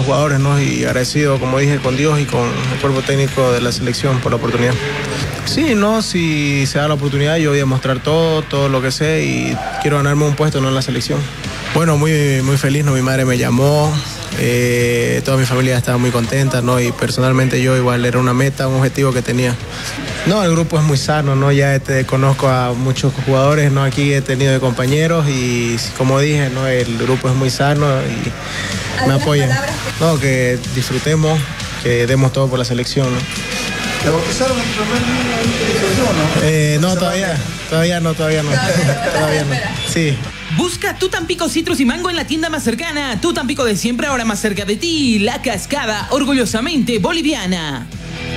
jugadores, ¿no? Y agradecido, como dije, con Dios y con el cuerpo técnico de la selección por la oportunidad. Sí, no, si se da la oportunidad yo voy a mostrar todo lo que sé y quiero ganarme un puesto, ¿no?, en la selección. Bueno, muy feliz, ¿no? Mi madre me llamó, toda mi familia estaba muy contenta, ¿no? Y personalmente yo igual era una meta, un objetivo que tenía. No, el grupo es muy sano, ¿no? Ya conozco a muchos jugadores, ¿no? Aquí he tenido de compañeros y como dije, ¿no? El grupo es muy sano y me apoyan. No, que disfrutemos, que demos todo por la selección, ¿no? ¿Te bautizaron el primer niño no? Todavía no. Sí. Busca Tu Tampico Citrus y Mango en la tienda más cercana. Tu Tampico de siempre, ahora más cerca de ti. La Cascada, orgullosamente boliviana.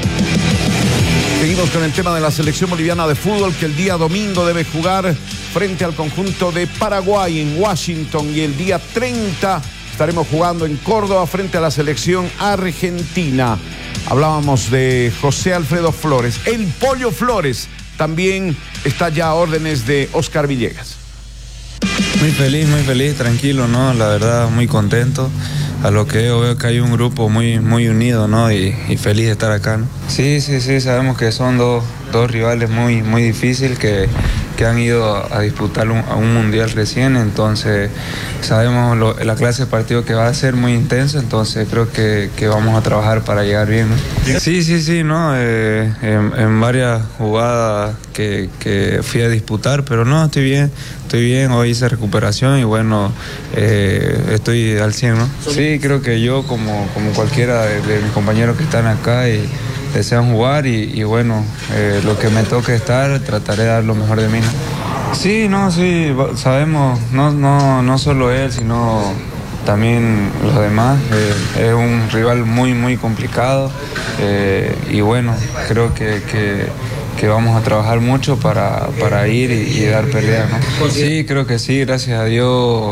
Seguimos con el tema de la selección boliviana de fútbol, que el día domingo debe jugar frente al conjunto de Paraguay en Washington, y el día 30 estaremos jugando en Córdoba frente a la selección argentina. Hablábamos de José Alfredo Flores, el Pollo Flores, también está ya a órdenes de Oscar Villegas. Muy feliz, tranquilo, ¿no? La verdad, muy contento. A lo que veo que hay un grupo muy unido, ¿no? Y feliz de estar acá, ¿no? Sí, sabemos que son dos rivales muy difíciles que han ido a disputar a un mundial recién, entonces sabemos la clase de partido que va a ser muy intensa, entonces creo que vamos a trabajar para llegar bien, ¿no? Sí, ¿no? En varias jugadas que fui a disputar, pero no, estoy bien, hoy hice recuperación y bueno, estoy al 100, ¿no? Sí, creo que yo como cualquiera de mis compañeros que están acá y desean jugar y bueno, lo que me toque estar, trataré de dar lo mejor de mí, ¿no? Sí, sabemos, no solo él, sino también los demás. Es un rival muy complicado y bueno, creo que vamos a trabajar mucho para ir y dar pelea, ¿no? Sí, creo que sí, gracias a Dios.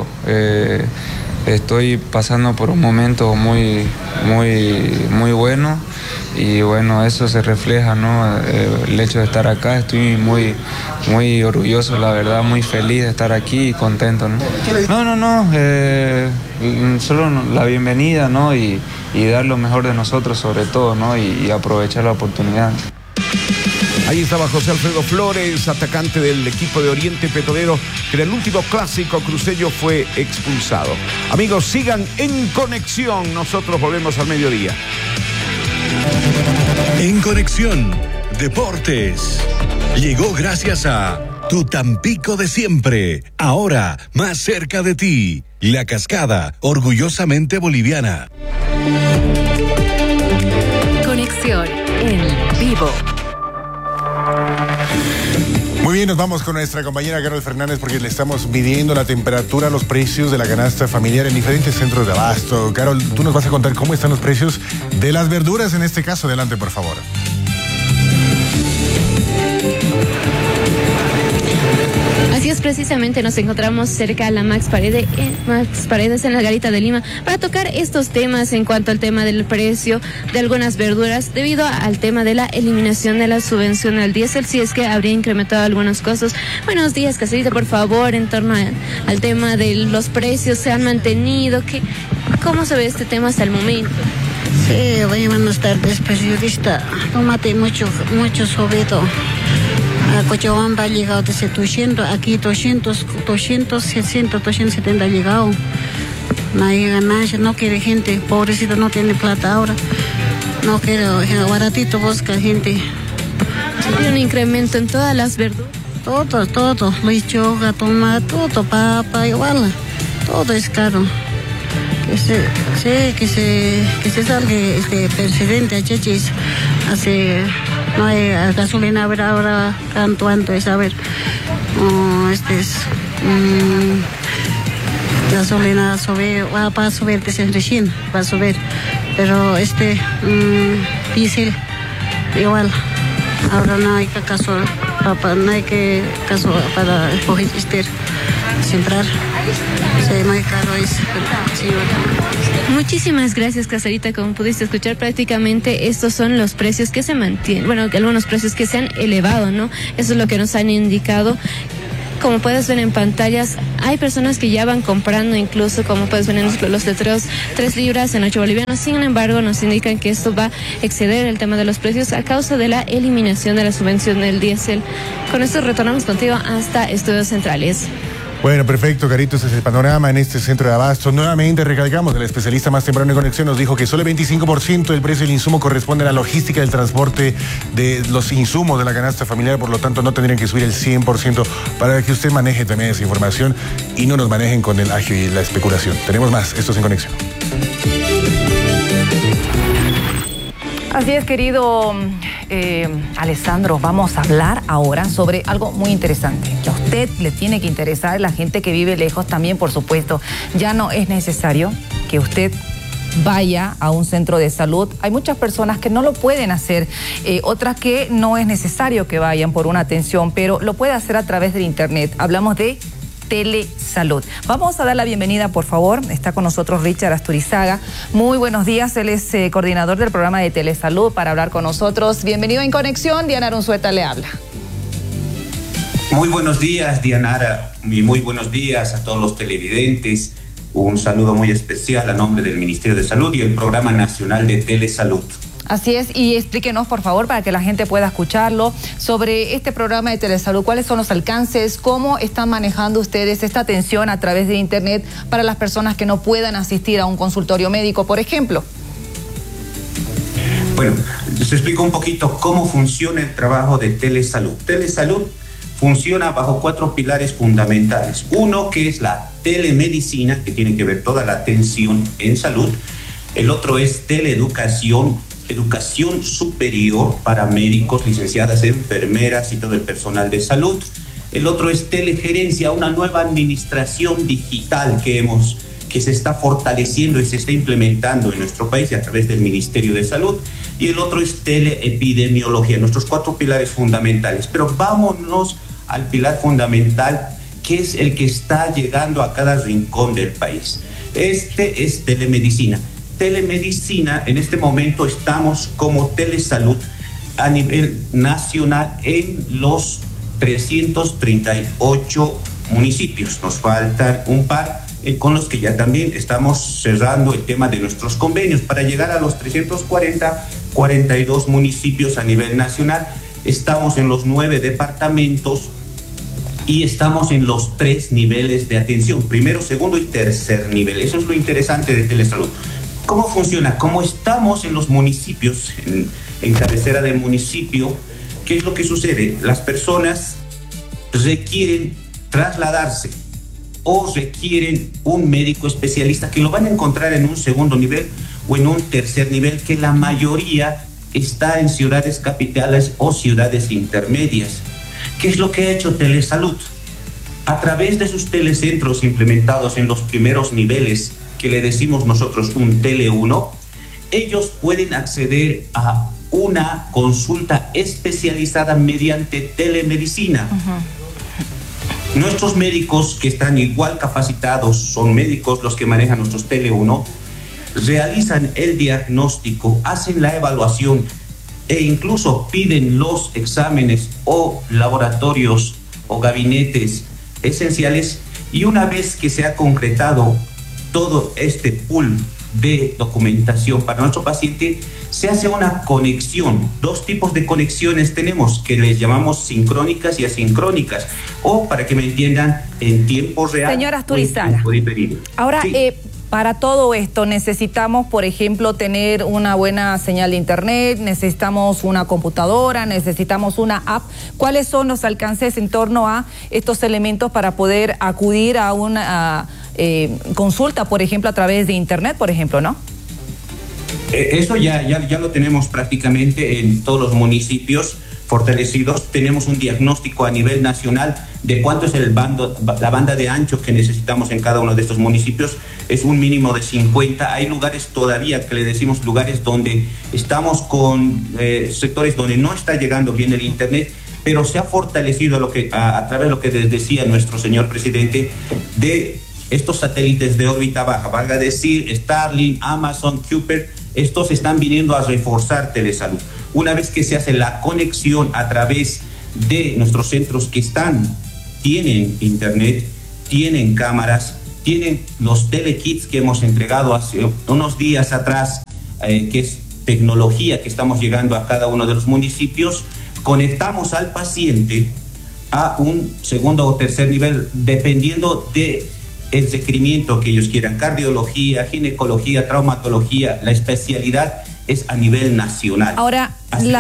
Estoy pasando por un momento muy bueno y bueno, eso se refleja, ¿no? El hecho de estar acá, estoy muy orgulloso, la verdad, muy feliz de estar aquí y contento, ¿no? Solo la bienvenida, ¿no? Y dar lo mejor de nosotros sobre todo, ¿no? Y aprovechar la oportunidad. Ahí estaba José Alfredo Flores, atacante del equipo de Oriente Petrolero, que en el último clásico cruceño fue expulsado. Amigos, sigan en conexión. Nosotros volvemos al mediodía. En Conexión Deportes llegó gracias a Tu Tampico de siempre, ahora más cerca de ti. La Cascada, orgullosamente boliviana. Conexión en vivo. Muy bien, nos vamos con nuestra compañera Carol Fernández porque le estamos midiendo la temperatura, los precios de la canasta familiar en diferentes centros de abasto. Carol, tú nos vas a contar cómo están los precios de las verduras en este caso. Adelante, por favor. Así es, precisamente nos encontramos cerca a la Max Paredes en la Garita de Lima para tocar estos temas en cuanto al tema del precio de algunas verduras debido al tema de la eliminación de la subvención al diésel, si es que habría incrementado algunos costos. Buenos días, Caserita, por favor, en torno al tema de los precios, ¿se han mantenido? ¿Cómo se ve este tema hasta el momento? Sí, buenas tardes, periodista. Tomate mucho subido. A Cochabamba ha llegado desde 200, aquí 260, 270 ha llegado. Nadie ganancia, no quiere gente, pobrecito no tiene plata ahora. No quiere, baratito busca gente. ¿Hay un incremento en todas las verduras? Todo, lechuga, tomate, todo, papa, igual, todo es caro. Que se salga este presidente a Chechis hace. No hay gasolina, a ver ahora cuánto es, a ver. Gasolina va a subir desde recién, va a subir. Pero diésel, igual. Ahora no hay caso, no hay caso para sembrar. Sí, muy caro es. Sí. Muchísimas gracias, Caserita. Como pudiste escuchar, prácticamente estos son los precios que se mantienen. Bueno, algunos precios que se han elevado, ¿no? Eso es lo que nos han indicado. Como puedes ver en pantallas, hay personas que ya van comprando, incluso como puedes ver en los letreros, 3 libras en 8 bolivianos. Sin embargo, nos indican que esto va a exceder el tema de los precios a causa de la eliminación de la subvención del diésel. Con esto retornamos contigo hasta Estudios Centrales. Bueno, perfecto, Carito, ese es el panorama en este centro de abasto. Nuevamente recalcamos, el especialista más temprano en conexión nos dijo que solo el 25% del precio del insumo corresponde a la logística del transporte de los insumos de la canasta familiar, por lo tanto no tendrían que subir el 100% para que usted maneje también esa información y no nos manejen con el agio y la especulación. Tenemos más, esto es En Conexión. Así es, querido Alessandro, vamos a hablar ahora sobre algo muy interesante, que a usted le tiene que interesar, la gente que vive lejos también, por supuesto. Ya no es necesario que usted vaya a un centro de salud. Hay muchas personas que no lo pueden hacer, otras que no es necesario que vayan por una atención, pero lo puede hacer a través del internet. Hablamos de Telesalud. Vamos a dar la bienvenida, por favor. Está con nosotros Richard Asturizaga. Muy buenos días. Él es coordinador del programa de Telesalud para hablar con nosotros. Bienvenido en Conexión. Dianara Unzueta le habla. Muy buenos días, Dianara. Y muy buenos días a todos los televidentes. Un saludo muy especial a nombre del Ministerio de Salud y el Programa Nacional de Telesalud. Así es, y explíquenos, por favor, para que la gente pueda escucharlo, sobre este programa de Telesalud. ¿Cuáles son los alcances? ¿Cómo están manejando ustedes esta atención a través de Internet para las personas que no puedan asistir a un consultorio médico, por ejemplo? Bueno, les explico un poquito cómo funciona el trabajo de Telesalud. Telesalud funciona bajo 4 pilares fundamentales. Uno, que es la telemedicina, que tiene que ver toda la atención en salud. El otro es teleeducación, educación superior para médicos, licenciadas, enfermeras y todo el personal de salud. El otro es telegerencia, una nueva administración digital que se está fortaleciendo y se está implementando en nuestro país a través del Ministerio de Salud. Y el otro es teleepidemiología, nuestros 4 pilares fundamentales. Pero vámonos al pilar fundamental, que es el que está llegando a cada rincón del país. Este es telemedicina. Telemedicina, en este momento estamos como Telesalud a nivel nacional en los 338 municipios. Nos faltan un par con los que ya también estamos cerrando el tema de nuestros convenios para llegar a los 42 municipios a nivel nacional. Estamos en los 9 departamentos y estamos en los 3 niveles de atención, primero, segundo y tercer nivel. Eso es lo interesante de Telesalud. ¿Cómo funciona? Como estamos en los municipios, en cabecera de municipio, ¿qué es lo que sucede? Las personas requieren trasladarse o requieren un médico especialista que lo van a encontrar en un segundo nivel o en un tercer nivel, que la mayoría está en ciudades capitales o ciudades intermedias. ¿Qué es lo que ha hecho Telesalud? A través de sus telecentros implementados en los primeros niveles, que le decimos nosotros un Tele 1, ellos pueden acceder a una consulta especializada mediante telemedicina. Nuestros médicos, que están igual capacitados, son médicos los que manejan nuestros Tele 1, realizan el diagnóstico, hacen la evaluación e incluso piden los exámenes o laboratorios o gabinetes esenciales, y una vez que se ha concretado todo este pool de documentación para nuestro paciente, se hace una conexión. 2 tipos de conexiones tenemos, que les llamamos sincrónicas y asincrónicas, o, para que me entiendan, en tiempo real. Señora Asturizaga, ahora, sí. Para todo esto necesitamos, por ejemplo, tener una buena señal de internet, necesitamos una computadora, necesitamos una app. ¿Cuáles son los alcances en torno a estos elementos para poder acudir a una consulta, por ejemplo, a través de internet, por ejemplo, no? Eso ya lo tenemos prácticamente en todos los municipios fortalecidos. Tenemos un diagnóstico a nivel nacional de cuánto es la banda de ancho que necesitamos en cada uno de estos municipios. Es un mínimo de 50. Hay lugares todavía que le decimos lugares donde estamos con sectores donde no está llegando bien el internet, pero se ha fortalecido a través de lo que les decía nuestro señor presidente, de estos satélites de órbita baja, valga decir Starlink, Amazon, Kuiper. Estos están viniendo a reforzar Telesalud. Una vez que se hace la conexión a través de nuestros centros que tienen internet, tienen cámaras, tienen los telekits que hemos entregado hace unos días atrás, que es tecnología que estamos llegando a cada uno de los municipios. Conectamos al paciente a un segundo o tercer nivel, dependiendo de el requerimiento que ellos quieran, cardiología, ginecología, traumatología, la especialidad es a nivel nacional. Ahora,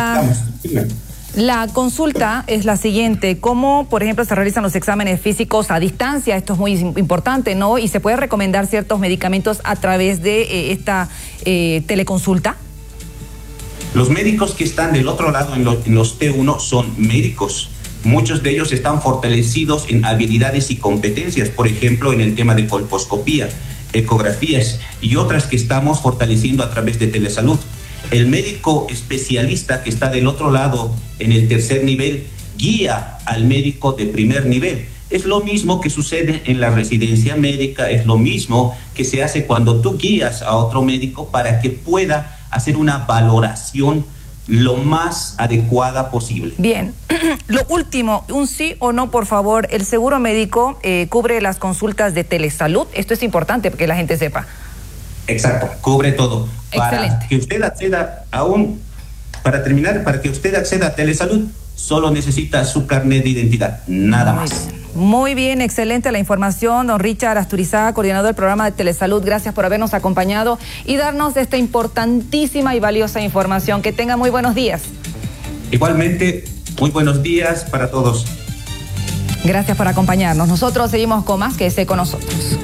la consulta es la siguiente: ¿cómo, por ejemplo, se realizan los exámenes físicos a distancia? Esto es muy importante, ¿no? Y se puede recomendar ciertos medicamentos a través de esta teleconsulta. Los médicos que están del otro lado en los T1 son médicos. Muchos de ellos están fortalecidos en habilidades y competencias, por ejemplo, en el tema de colposcopía, ecografías y otras que estamos fortaleciendo a través de telesalud. El médico especialista que está del otro lado en el tercer nivel guía al médico de primer nivel. Es lo mismo que sucede en la residencia médica, es lo mismo que se hace cuando tú guías a otro médico para que pueda hacer una valoración lo más adecuada posible. Bien, lo último, un sí o no, por favor. ¿El seguro médico cubre las consultas de telesalud? Esto es importante porque la gente sepa. Exacto, cubre todo. Excelente. Para que usted acceda para que usted acceda a telesalud, solo necesita su carnet de identidad, nada más. Muy bien, excelente la información, don Richard Asturizaga, coordinador del programa de Telesalud. Gracias por habernos acompañado y darnos esta importantísima y valiosa información. Que tenga muy buenos días. Igualmente, muy buenos días para todos. Gracias por acompañarnos. Nosotros seguimos con más. Quédese con nosotros.